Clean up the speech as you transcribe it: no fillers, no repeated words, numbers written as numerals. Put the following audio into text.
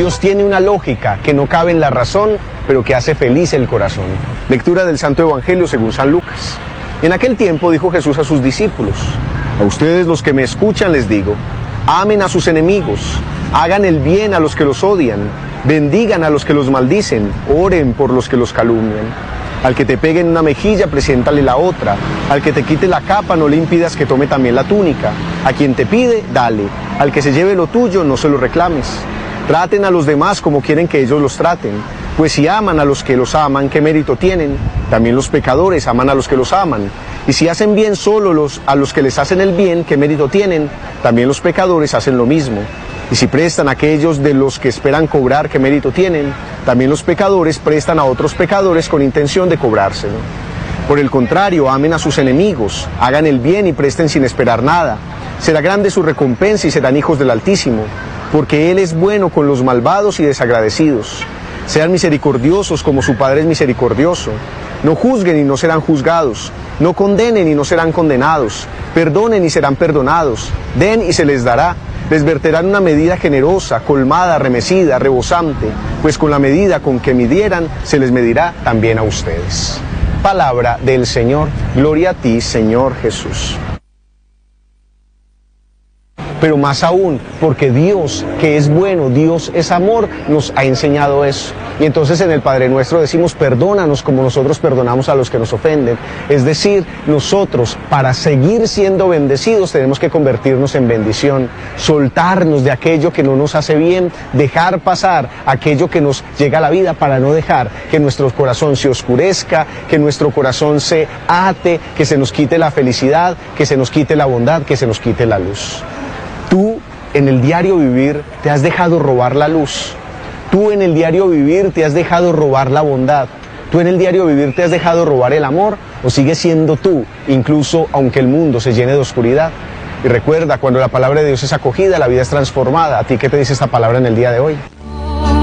Dios tiene una lógica que no cabe en la razón, pero que hace feliz el corazón. Lectura del Santo Evangelio según San Lucas. En aquel tiempo dijo Jesús a sus discípulos: a ustedes los que me escuchan les digo, amen a sus enemigos, hagan el bien a los que los odian, bendigan a los que los maldicen, oren por los que los calumnian. Al que te pegue en una mejilla, preséntale la otra. Al que te quite la capa, no le impidas que tome también la túnica. A quien te pide, dale. Al que se lleve lo tuyo, no se lo reclames. Traten a los demás como quieren que ellos los traten. Pues si aman a los que los aman, ¿qué mérito tienen? También los pecadores aman a los que los aman. Y si hacen bien solo a los que les hacen el bien, ¿qué mérito tienen? También los pecadores hacen lo mismo. Y si prestan a aquellos de los que esperan cobrar, ¿qué mérito tienen? También los pecadores prestan a otros pecadores con intención de cobrárselo. Por el contrario, amen a sus enemigos, hagan el bien y presten sin esperar nada. Será grande su recompensa y serán hijos del Altísimo, porque Él es bueno con los malvados y desagradecidos. Sean misericordiosos como su Padre es misericordioso. No juzguen y no serán juzgados. No condenen y no serán condenados. Perdonen y serán perdonados. Den y se les dará. Les verterán una medida generosa, colmada, remecida, rebosante, pues con la medida con que midieran, se les medirá también a ustedes. Palabra del Señor. Gloria a ti, Señor Jesús. Pero más aún, porque Dios, que es bueno, Dios es amor, nos ha enseñado eso. Y entonces en el Padre Nuestro decimos, perdónanos como nosotros perdonamos a los que nos ofenden. Es decir, nosotros, para seguir siendo bendecidos, tenemos que convertirnos en bendición, soltarnos de aquello que no nos hace bien, dejar pasar aquello que nos llega a la vida para no dejar que nuestro corazón se oscurezca, que nuestro corazón se ate, que se nos quite la felicidad, que se nos quite la bondad, que se nos quite la luz. Tú en el diario vivir te has dejado robar la luz. Tú en el diario vivir te has dejado robar la bondad. Tú en el diario vivir te has dejado robar el amor, o sigues siendo tú, incluso aunque el mundo se llene de oscuridad. Y recuerda, cuando la palabra de Dios es acogida, la vida es transformada. ¿A ti qué te dice esta palabra en el día de hoy?